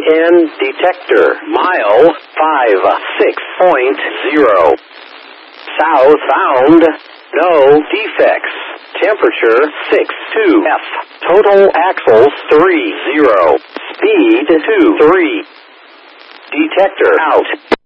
EN detector. Mile 56.0. Southbound. No defects. Temperature 62 F. Total axles 30. Speed 23. Detector out.